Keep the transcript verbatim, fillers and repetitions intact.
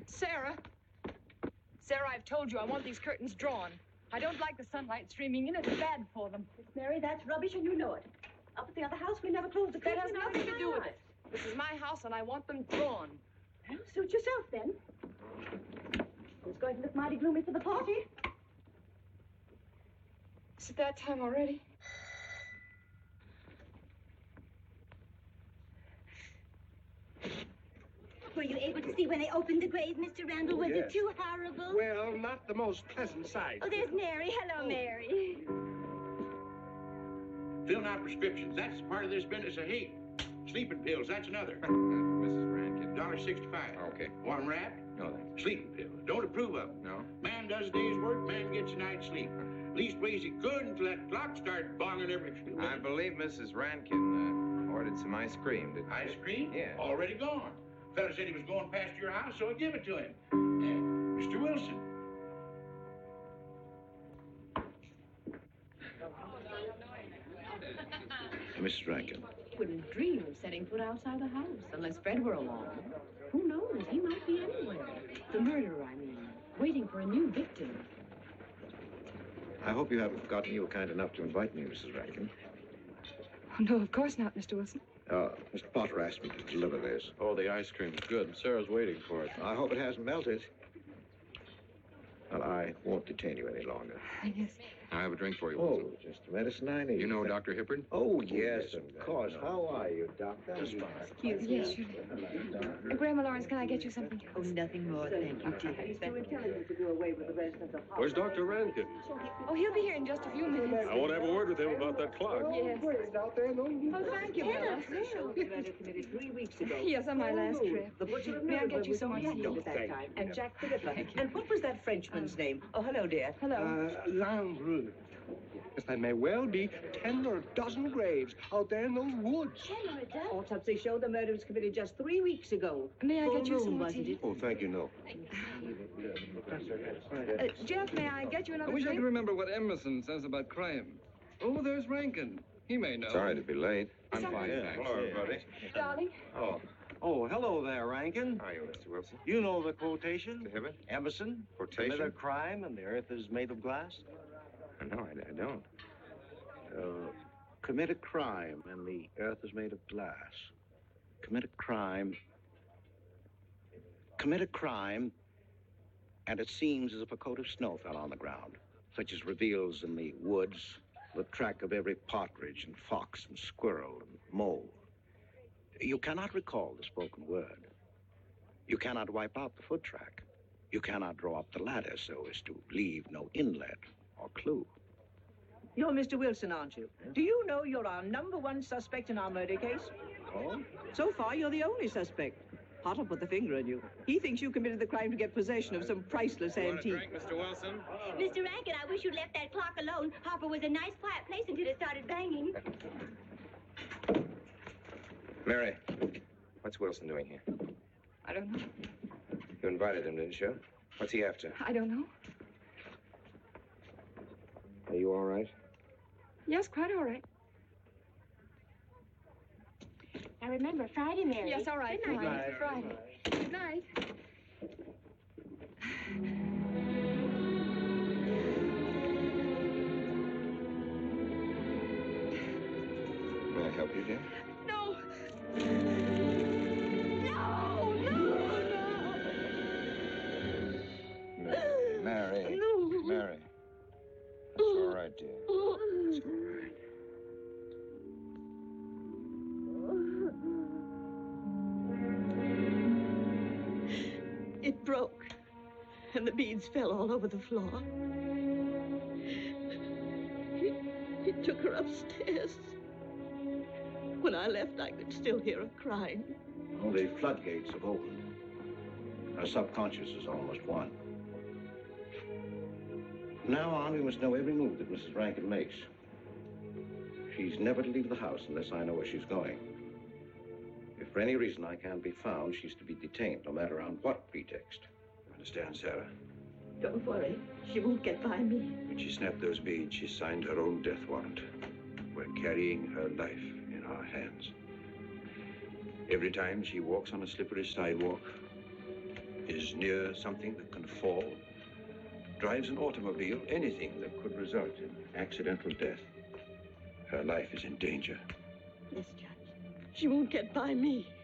Sarah. Sarah, I've told you I want these curtains drawn. I don't like the sunlight streaming in. It's bad for them. Miss Mary, that's rubbish and you know it. Up at the other house, we never close the curtains. That has nothing to do with it. This is my house and I want them drawn. Well, suit yourself then. It's going to look mighty gloomy for the party. Is it that time already? Were you able to see when they opened the grave, Mister Randall? Was Yes. it too horrible? Well, not the most pleasant sight. Oh, there's Mary. Hello, Oh. Mary. Filling out prescriptions, that's part of this business of hate. Sleeping pills, that's another. Missus Rankin. Dollar sixty-five. Okay. Want 'em wrapped? No, thanks. Sleeping pills. Don't approve of 'em. No? Man does a day's work, man gets a night's sleep. Leastways he could until that clock started bonging every... I believe Missus Rankin uh, ordered some ice cream. Did Ice cream? Yeah. Already gone. Fella said he was going past your house, so I give it to him. Yeah. Mister Wilson. Missus Rankin. Wouldn't dream of setting foot outside the house unless Fred were along. Who knows? He might be anywhere. The murderer, I mean. Waiting for a new victim. I hope you haven't forgotten you were kind enough to invite me, Missus Rankin. Oh, no, of course not, Mister Wilson. Uh, Mister Potter asked me to deliver this. Oh, the ice cream's good. Sarah's waiting for it. I hope it hasn't melted. Well, I won't detain you any longer. Yes. I have a drink for you, Oh, Wilson. just the medicine I need. You know Doctor Hippard? Oh, yes, of course. How are you, Doctor? Excuse me. Yes, sure. Uh, Grandma Lawrence, can I get you something? Oh, nothing more, thank you, dear. He's too intelligent to do away with the residents of Where's Doctor Rankin? Oh, he'll be here in just a few minutes. I want to have a word with him about that clock. Yes. Oh, thank you, Bella. committed three weeks ago. Yes, on my last trip. The butcher May I get you some tea? at that time. And Jack Philippa. And what was that Frenchman's name? Oh, hello, dear. Hello. Uh, Landru. Yes, there may well be ten or a dozen graves out there in those woods. Ten or a dozen? Autopsy showed the murder was committed just three weeks ago. May I Full get you moon, some more wasn't tea? it? Oh, thank you, no. Uh, Jeff, may I get you I another wish I drink? could remember what Emerson says about crime. Oh, there's Rankin. He may know. Sorry to be late. I'm Sorry. fine, Yeah, thanks. hello, everybody. Darling. Oh, Oh, hello there, Rankin. how are you, Mister Wilson? You know the quotation? Mister Hibbert? Emerson. Quotation? Commit a crime and the earth is made of glass. No, I, I don't. Uh, commit a crime and the earth is made of glass. Commit a crime. Commit a crime and it seems as if a coat of snow fell on the ground, such as reveals in the woods the track of every partridge and fox and squirrel and mole. You cannot recall the spoken word. You cannot wipe out the foot track. You cannot draw up the ladder so as to leave no inlet or clue. You're Mister Wilson, aren't you? Do you know you're our number one suspect in our murder case? Oh? So far, you're the only suspect. Potter put the finger on you. He thinks you committed the crime to get possession of some priceless You want a antique. drink, Mister Wilson? Mister Rankin, I wish you'd left that clock alone. Harper was a nice, quiet place until it started banging. Mary, what's Wilson doing here? I don't know. You invited him, didn't you? What's he after? I don't know. Are you all right? Yes, quite all right. Now remember, Friday, Mary. Yes, all right. Good night. Friday. Friday. Good night. May I help you, dear? No. No, no, Mary, Mary, no. Mary. It's all right, dear. It's all right. It broke, and the beads fell all over the floor. He, he took her upstairs. When I left, I could still hear her crying. Well, the floodgates have opened. Our subconscious is almost won. From now on, we must know every move that Missus Rankin makes. She's never to leave the house unless I know where she's going. If for any reason I can't be found, she's to be detained, no matter on what pretext. Understand, Sarah? Don't worry. She won't get by me. When she snapped those beads, she signed her own death warrant. We're carrying her life in our hands. Every time she walks on a slippery sidewalk, is near something that can fall, drives an automobile, anything that could result in accidental death, her life is in danger. Yes, Judge. She won't get by me.